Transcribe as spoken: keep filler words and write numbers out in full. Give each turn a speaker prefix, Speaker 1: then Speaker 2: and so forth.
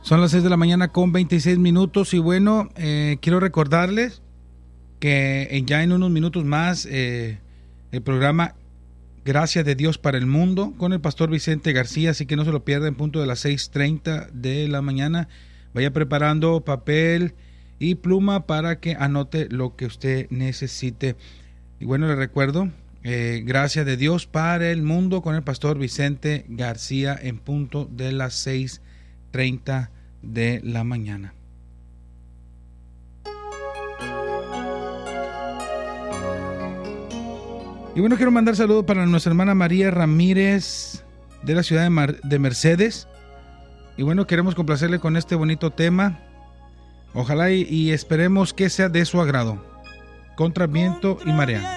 Speaker 1: Son las seis de la mañana con veintiséis minutos y bueno, eh, quiero recordarles que ya en unos minutos más eh, el programa Gracias de Dios para el Mundo con el pastor Vicente García, así que no se lo pierda en punto de las seis treinta de la mañana. Vaya preparando papel y pluma para que anote lo que usted necesite. Y bueno, le recuerdo, eh, Gracias de Dios para el Mundo con el pastor Vicente García en punto de las seis treinta de la mañana. Y bueno, quiero mandar saludos para nuestra hermana María Ramírez de la ciudad de, Mar- de Mercedes. Y bueno, queremos complacerle con este bonito tema. Ojalá y, y esperemos que sea de su agrado. Contra viento y marea.